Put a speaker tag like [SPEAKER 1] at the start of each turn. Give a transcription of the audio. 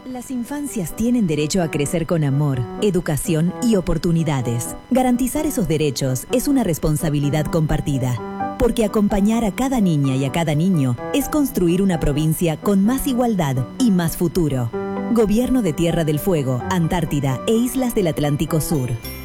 [SPEAKER 1] Las infancias tienen derecho a crecer con amor, educación y oportunidades. Garantizar esos derechos es una responsabilidad compartida, porque acompañar a cada niña y a cada niño es construir una provincia con más igualdad y más futuro. Gobierno de Tierra del Fuego, Antártida e Islas del Atlántico Sur.